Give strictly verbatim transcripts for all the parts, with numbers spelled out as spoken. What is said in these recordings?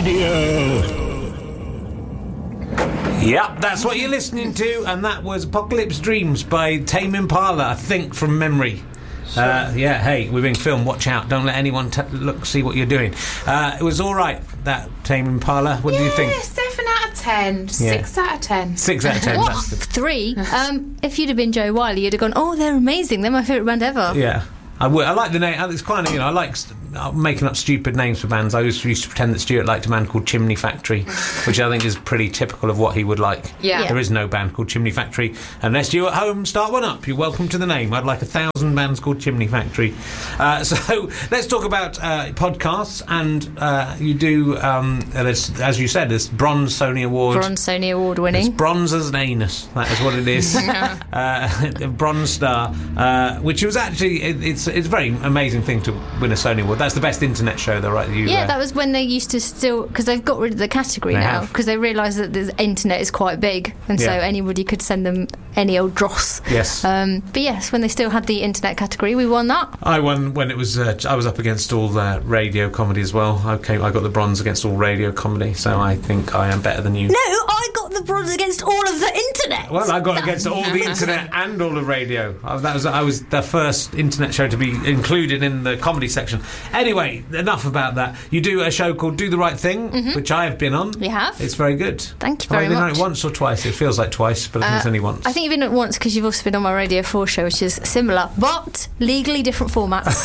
Radio. Yep, that's what you're listening to, and that was Apocalypse Dreams by Tame Impala, I think, from memory. Sure. Uh, yeah, hey, we're being filmed, watch out, don't let anyone t- look, see what you're doing. Uh, it was alright, that Tame Impala. What yeah, do you think? seven out of ten. Yeah. Six out of ten. Six out of ten. What? That's the... Three? Um, if you'd have been Joe Wiley, you'd have gone, oh, they're amazing, they're my favourite band ever. Yeah. I, would, I like the name. It's kind of, you know, I like st- making up stupid names for bands. I always used to pretend that Stuart liked a band called Chimney Factory, which I think is pretty typical of what he would like. Yeah. There is no band called Chimney Factory. Unless you're at home, start one up. You're welcome to the name. I'd like a thousand bands called Chimney Factory. Uh, so let's talk about uh, podcasts. And uh, you do, um, there's, as you said, there's Bronze Sony Award. Bronze Sony Award winning. It's bronze as an anus. That is what it is. uh, Bronze Star, uh, which was actually, it, it's it's a very amazing thing to win a Sony Award. That's the best internet show, though, right? You, yeah, uh, that was when they used to still, because they've got rid of the category They now, have. because they realised that the internet is quite big, and so Yeah. anybody could send them any old dross. Yes. Um, but yes, when they still had the internet category, we won that. I won when it was. Uh, I was up against all the radio comedy as well. Okay, I got the bronze against all radio comedy, so I think I am better than you. No, I got the bronze against all of the internet. Well, I got against all the internet and all the radio. I, that was I was the first internet show to be included in the comedy section. Anyway, enough about that. You do a show called Do the Right Thing, Mm-hmm. which I have been on. You have? It's very good. Thank you Have I very been on much. it once or twice? It feels like twice, but I think it's Uh, only once. I think you've been on it once because you've also been on my Radio four show, which is similar, but legally different formats.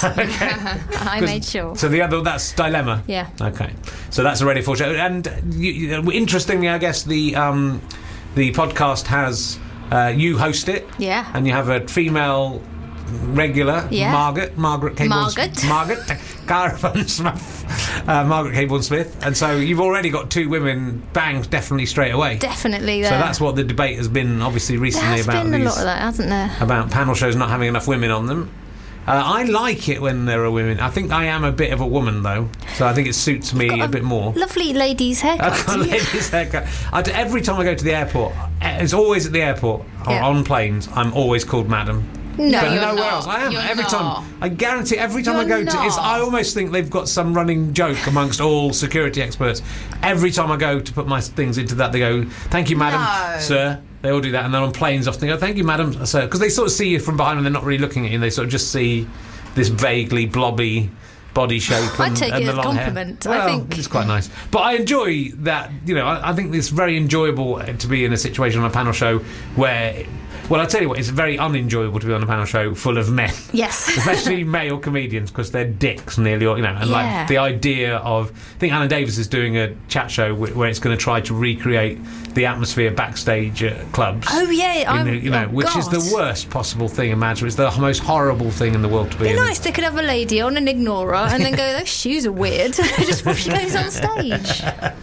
I made sure. So the other, that's Dilemma. Yeah. Okay. So that's a Radio four show, and you, you, interestingly, I guess the um, the podcast has uh, you host it. Yeah. And you have a female regular, Yeah. Margaret, Margaret Caborn, Margaret. Margaret, Cara Van Smith, uh, Margaret Caborn Smith, and so you've already got two women banged definitely straight away. Definitely there. So that's what the debate has been, obviously, there recently has about been a these lot of that, hasn't there? about panel shows not having enough women on them. Uh, I like it when there are women. I think I am a bit of a woman, though, so I think it suits me Got a bit more. Lovely lady's haircut. I've got a lady's haircut. I do, every time I go to the airport, it's always at the airport or Yeah. on planes, I'm always called madam. No, But you're nowhere not. else. I am You're every not. time. I guarantee every time I You're go to. It's, not. I almost think they've got some running joke amongst all security experts. Every time I go to put my things into that, they go, "Thank you, madam, No. sir." They all do that, and then on planes often they go, "Thank you, madam, sir," because they sort of see you from behind and they're not really looking at you. And they sort of just see this vaguely blobby body shape. I'd and, take and it the as a long hair. compliment. I Well, think- it's quite nice. But I enjoy that. You know, I, I think it's very enjoyable to be in a situation on a panel show where. Well, I'll tell you what, it's very unenjoyable to be on a panel show full of men. Yes. Especially male comedians, because they're dicks nearly all, you know, and Yeah. like the idea of, I think Alan Davis is doing a chat show wh- where it's going to try to recreate the atmosphere backstage at clubs. Oh, yeah, In I'm- the- you know, oh, which is God. the worst possible thing imaginable. It's the most horrible thing in the world to be It'd be in. nice they could have a lady on and ignore her and then go, those shoes are weird, just before she goes on stage.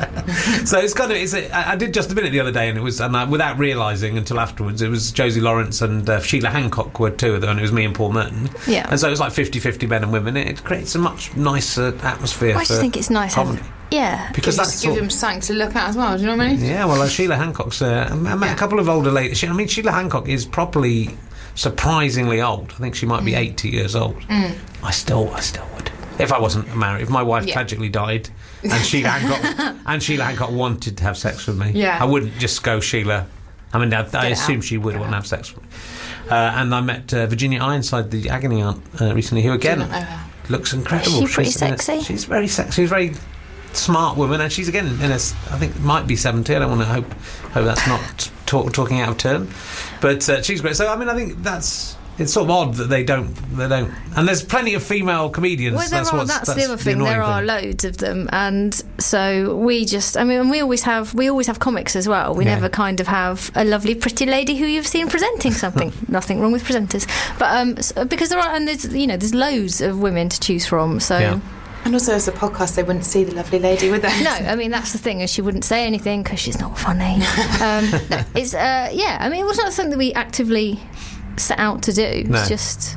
So it's kind of, it's a, I I did just a minute the other day, and it was, and I, without realising until afterwards, it was Josie Lawrence and uh, Sheila Hancock were two of them, and it was me and Paul Merton. Yeah. And so it was like fifty-fifty men and women. It creates a much nicer atmosphere. I for just think it's nice having... comedy. Yeah. Because Give, that's give sort- them something to look at as well, do you know what I mean? Yeah, well, uh, Sheila Hancock's. Uh, I met a couple of older ladies. She, I mean, Sheila Hancock is properly surprisingly old. I think she might be eighty years old. Mm. I still, I still would. If I wasn't married, if my wife Yeah. tragically died, and Sheila Hancock and Sheila Hancock wanted to have sex with me, Yeah. I wouldn't just go Sheila. I mean, I, I it assume out. she would Get want it to have sex with me. Uh, and I met uh, Virginia Ironside, the agony aunt, uh, recently, who again Do you not know her? looks incredible. Is she pretty She's in a- sexy? she's very sexy. She's a very smart woman, and she's again in a. s- I think might be seventy. I don't want to hope hope that's not talk, talking out of turn, but uh, she's great. So I mean, I think that's. It's sort of odd that they don't. They don't. And there's plenty of female comedians. Well, there that's are, what's, that's, that's the other thing. annoying There are thing. loads of them, and so we just. I mean, and we always have. We always have comics as well. We Yeah. never kind of have a lovely, pretty lady who you've seen presenting something. Nothing wrong with presenters, but um, so, because there are, and there's you know, there's loads of women to choose from. So. Yeah. And also, as a podcast, they wouldn't see the lovely lady, would they? No, I mean that's the thing, is she wouldn't say anything because she's not funny. um, no, it's uh, yeah. I mean, it was not something we actively set out to do. No. It's just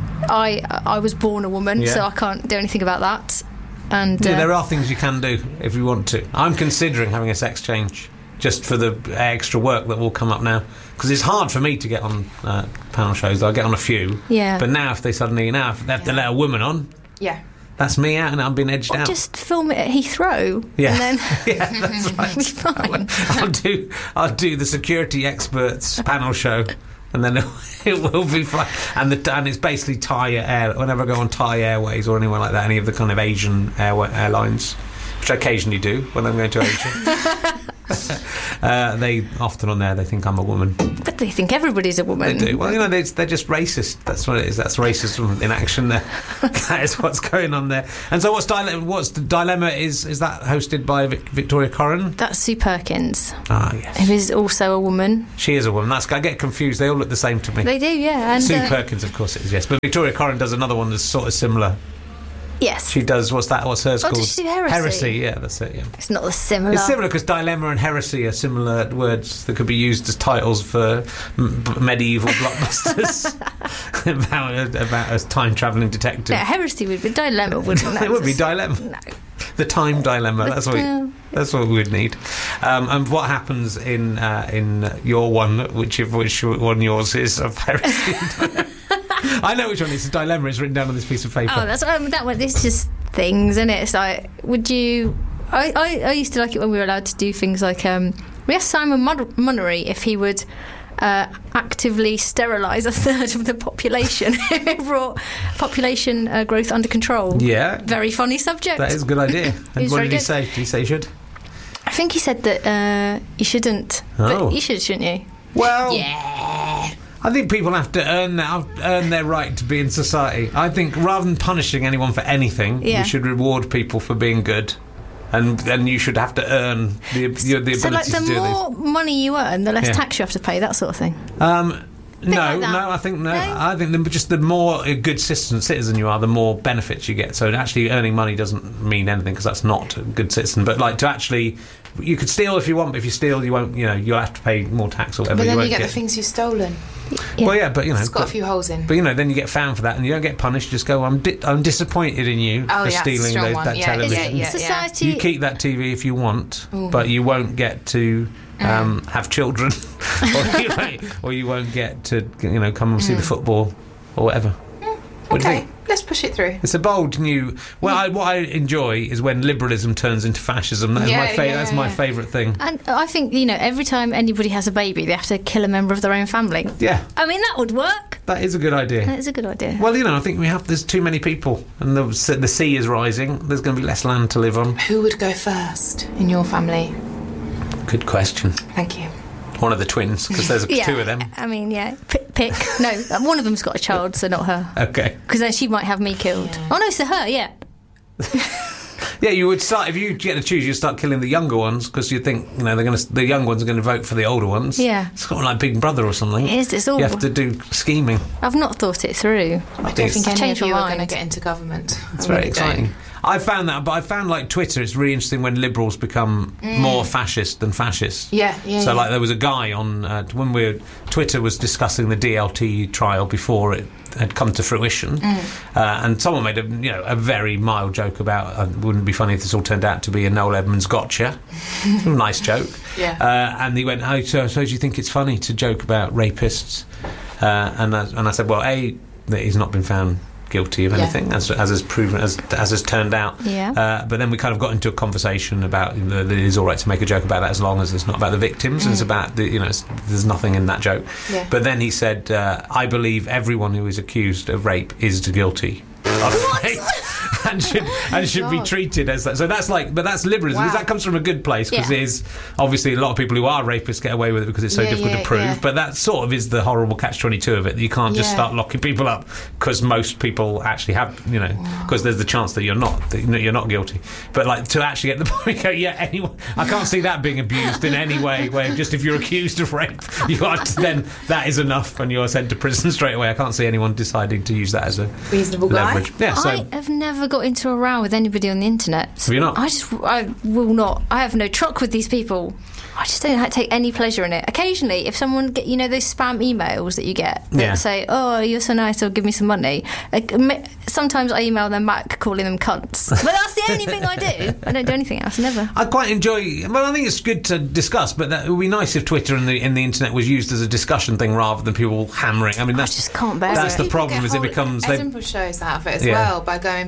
I I was born a woman, Yeah. so I can't do anything about that. And Yeah, uh, there are things you can do if you want to. I'm considering having a sex change just for the extra work that will come up now, because it's hard for me to get on uh, panel shows. I get on a few, Yeah. But now, if they suddenly now if they have to let a woman on. Yeah. That's me out, and I'm being edged Or out. just film it at Heathrow. Yeah, And then yeah, that's right. Be fine. I'll do, I'll do the security experts panel show, and then it, it will be fine. And the and it's basically Thai Air. Whenever I go on Thai Airways or anywhere like that, any of the kind of Asian airway, airlines, which I occasionally do when I'm going to Asia. uh, they often on there they think I'm a woman. But they think everybody's a woman. They do. Well, you know, they, they're just racist. That's what it is. That's racism in action there. That is what's going on there. And so what's, dile- what's the dilemma is is that hosted by Vic- Victoria Corrin? That's Sue Perkins, Ah, yes. who is also a woman. She is a woman. That's, I get confused. They all look the same to me. They do, yeah. And, Sue uh, Perkins, of course, it is, yes. But Victoria Corrin does another one that's sort of similar. Yes. She does, what's that? What's hers Oh, called? does she do Heresy? Heresy, yeah, that's it, yeah. It's not the similar. It's similar because dilemma and heresy are similar words that could be used as titles for m- b- medieval blockbusters about a, about a time-travelling detective. Yeah, heresy would be dilemma, wouldn't it? It would be dilemma. No. The time dilemma. That's what. Yeah. We, that's what we would need. Um, and what happens in uh, in your one, which of which one yours is of heresy? I know which one it is. The dilemma is written down on this piece of paper. Oh, that's um, that one. It's just things, isn't it? It's like, would you? I, I, I used to like it when we were allowed to do things like um, we asked Simon Mon- Munnery if he would uh, actively sterilise a third of the population if it brought population uh, growth under control. Yeah, Very funny subject. that is a good idea. And was what very did he good. say? Did he say he should? I think he said that uh, you shouldn't, Oh. but you should, shouldn't you? Well, Yeah. I think people have to earn their, earn their right to be in society. I think rather than punishing anyone for anything, Yeah. you should reward people for being good. And then you should have to earn the, the ability So, like, to the do more money you earn, the less Yeah. tax you have to pay, that sort of thing. this. Um, no, like that. no, I think no. No? I think the, just the more a good citizen, citizen you are, the more benefits you get. So actually, earning money doesn't mean anything because that's not a good citizen. But like to actually, you could steal if you want, but if you steal, you won't. You know, you'll have to pay more tax or whatever. But then won't you get the things you've stolen. Yeah. Well, yeah, but you know, It's got but, a few holes in. but you know, then you get found for that, and you don't get punished. Just go, I'm, di- I'm disappointed in you Oh, for yeah, it's a stealing strong those, one. that Yeah, television. yeah, yeah. Society. You keep that T V if you want, Ooh. but you won't get to um, Mm. have children, or, you won't, or you won't get to, you know, come and see the football or whatever. What do you Okay, think? let's push it through. It's a bold new. Well, I, what I enjoy is when liberalism turns into fascism. That's Yeah, my fa- yeah, That's my yeah. favourite thing. And I think, you know, every time anybody has a baby, they have to kill a member of their own family. Yeah, I mean, that would work. that is a good idea. That is a good idea. Well, you know, I think we have. There's too many people, and the the sea is rising. There's going to be less land to live on. Who would go first in your family? Good question. Thank you. One of the twins, because there's Yeah, two of them. I mean, yeah. P- pick. No, one of them's got a child, so not her. Okay. Because then she might have me killed. Yeah. Oh, no, it's her, yeah. Yeah, you would start if you get to choose. You start killing the younger ones because you think you know they're going to. The young ones are going to vote for the older ones. Yeah. It's kind of like Big Brother or something. It is, it's all. You have to do scheming. I've not thought it through. I don't think any Change of you my are going to mind. get into government. It's I very really exciting. don't. I found that, but I found like Twitter. It's really interesting when liberals become more fascist than fascist. Yeah, yeah. So yeah. like there was a guy on uh, when we were, Twitter was discussing the D L T trial before it had come to fruition, Mm. uh, and someone made a you know a very mild joke about uh, wouldn't it be funny if this all turned out to be a Noel Edmonds gotcha. Nice joke. Yeah. Uh, and he went, oh, so, so do you think it's funny to joke about rapists? Uh, and I, and I said, well, a that he's not been found guilty of Yeah. anything, as as has proven, as as has turned out. Yeah. Uh, but then we kind of got into a conversation about you know, that it is all right to make a joke about that as long as it's not about the victims. And it's about the you know it's, there's nothing in that joke. Yeah. But then he said, uh, I believe everyone who is accused of rape is guilty. Of rape. And should and should be God. treated as that. So that's like, but that's liberalism. Wow. Because that comes from a good place. Because Yeah. it is obviously a lot of people who are rapists get away with it because it's so Yeah, difficult yeah, to prove. yeah. But that sort of is the horrible catch twenty-two of it. You can't just Yeah. start locking people up because most people actually have, you know, because there's the chance that you're not, that you're not guilty. But like to actually get the point, go, yeah, anyone, I can't see that being abused in any way. Where just if you're accused of rape, you are then that is enough, and you're sent to prison straight away. I can't see anyone deciding to use that as a Reasonable guy. leverage. Yeah, so I have never got into a row with anybody on the internet. Have you not? I just, I will not. I have no truck with these people. I just don't take any pleasure in it. Occasionally, if someone get, you know, those spam emails that you get that Yeah. say, "Oh, you're so nice," or "Give me some money." Like, mi- sometimes I email them back calling them cunts. But that's the only thing I do. I don't do anything else. Never. I quite enjoy. Well, I think it's good to discuss, but that, it would be nice if Twitter and the and the internet was used as a discussion thing rather than people hammering. I mean, I that's just can't bear that's it. the People problem. get Is it whole becomes they, Edinburgh shows out of it as Yeah. well by going back and forth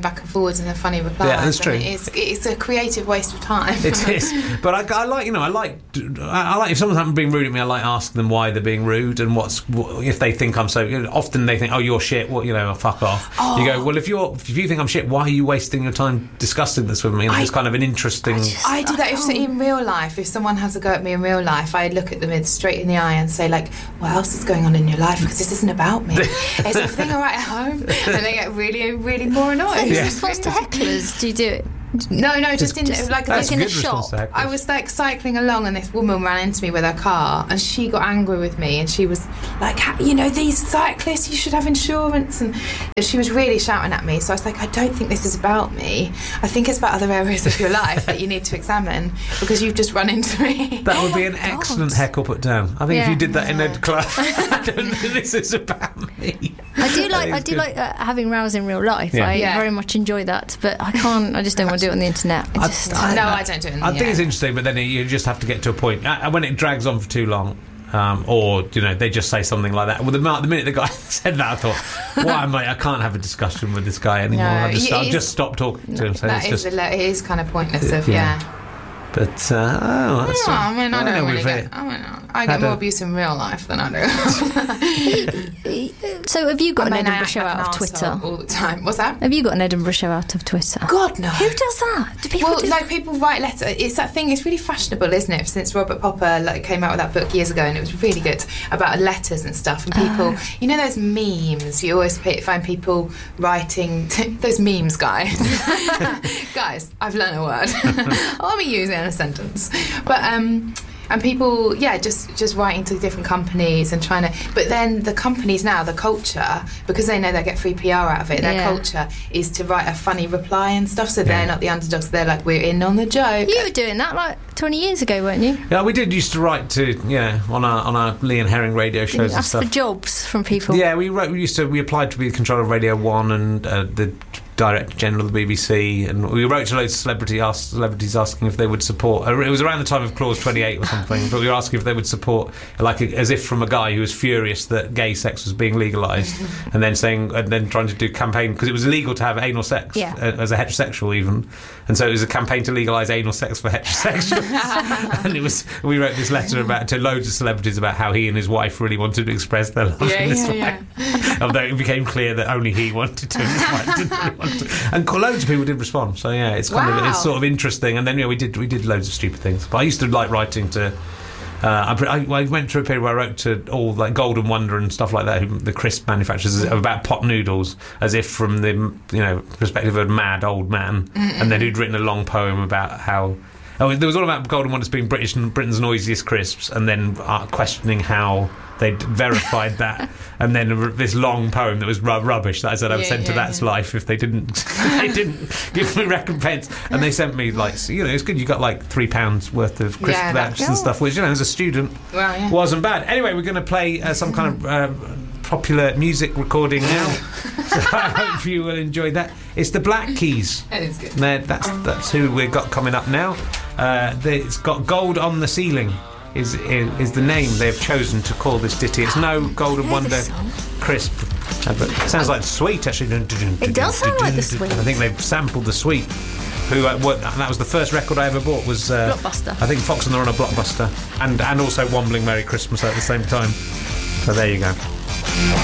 forwards and the funny replies. Yeah, that's true. And It's, it's a creative waste of time. It is, but I, I like, you know, I like, I like if someone's being rude at me, I like asking them why they're being rude and what's what, if they think I'm so. You know, often they think, oh, you're shit. What, you know, fuck off. Oh. You go, well, if you're if you think I'm shit, why are you wasting your time discussing this with me? And I- it's kind of an interesting. I do that if, in real life. If someone has a go at me in real life, I look at them in straight in the eye and say, like, what else is going on in your life? Because this isn't about me. Is everything all right at home? And they get really, really more annoyed. In response to hecklers, do you do it? No, no, just in Just- like That's like in a a good shop. response to hecklers. I was like cycling along, and this woman ran into me with her car, and she got angry with me, and she was like, "Ha- "You know, these cyclists, you should have insurance." And she was really shouting at me. So I was like, "I don't think this is about me. I think it's about other areas of your life that you need to examine because you've just run into me." That would be Oh an my God. excellent heckle put down. I think if Yeah. you did that in a club, I don't think this is about me. I do like That I is do good. like uh, having rows in real life. Yeah. I Yeah. very much enjoy that, but I can't. I just don't want to do it on the internet. I I- just, I- No, I don't do it. In the I think air. it's interesting, but then you just have to get to a point uh, when it drags on for too long. Um, or you know they just say something like that. Well, the, the minute the guy said that, I thought, "Why am I? I can't have a discussion with this guy anymore. No, I'll, just, it I'll is- just stop talking to him." So That it's is just, a le- it is kind of pointless. Of Yeah. yeah. but uh, oh, that's, Oh, I mean, I know don't really we've, get. uh, I, mean, I get had more a- abuse in real life than I do. so have you got I an mean, I Edinburgh act show like out an of Twitter? arsehole all the time. What's that? Have you got an Edinburgh show out of Twitter? God no. Who does that? Do people Well, do no, that? people write letters. It's that thing. It's really fashionable, isn't it? Since Robert Popper like came out with that book years ago, and it was really good about letters and stuff. And people, you know, those memes. You always pe- find people writing those memes, guys. Guys, I've learned a word. I'll be using it in a sentence, but um. And people, yeah, just just writing to different companies and trying to. But then the companies now, the culture, because they know they get free P R out of it, their Yeah. culture is to write a funny reply and stuff. So Yeah. they're not the underdogs. They're like, we're in on the joke. You were doing that like twenty years ago, weren't you? yeah, we did used to write to yeah on our on our Lee and Herring radio Didn't shows you and ask for stuff. jobs from people? Yeah, we wrote. We used to. We applied to be the controller of Radio One and uh, the Director General of the B B C, and we wrote to loads of celebrity ask, celebrities asking if they would support. uh, It was around the time of Clause twenty-eight or something, but we were asking if they would support, like as if from a guy who was furious that gay sex was being legalised, and then saying, and then trying to do campaign because it was illegal to have anal sex Yeah. uh, as a heterosexual even, and so it was a campaign to legalise anal sex for heterosexuals. And it was we wrote this letter about to loads of celebrities about how he and his wife really wanted to express their love Yeah, in this yeah, way. yeah. Although it became clear that only he wanted to, and his wife didn't really want to. And loads of people did respond. So yeah, it's kind of Wow. it's sort of interesting. And then yeah, we did we did loads of stupid things. But I used to like writing to. Uh, I, I I went through a period where I wrote to all like Golden Wonder and stuff like that, who, the crisp manufacturers, about pot noodles, as if from the you know perspective of a mad old man, and then who'd written a long poem about how. Oh, there was all about Golden Wonders being British and Britain's noisiest crisps, and then uh, questioning how they'd verified that, and then r- this long poem that was ru- rubbish that I said I would Yeah, send to yeah, That's yeah. Life if they didn't they didn't give me recompense, and they sent me like you know it's good you got like three pounds worth of crisp Yeah, vouchers that's- and stuff, which you know as a student Well, yeah. wasn't bad. Anyway, we're going to play uh, some kind of uh, popular music recording now, so I hope you will enjoy that. It's the Black Keys. That is good. They're- That's that's who we've got coming up now. Uh, the- it's got Gold on the Ceiling is, is is the name they've chosen to call this ditty. It's no Golden Heard Wonder this song. crisp. Uh, but it sounds like Sweet actually. It does sound like the Sweet. I think they've sampled the Sweet. Who uh, what, that was the first record I ever bought was uh, Blockbuster. I think Fox and the Runner Blockbuster, and and also Wombling Merry Christmas at the same time. So there you go.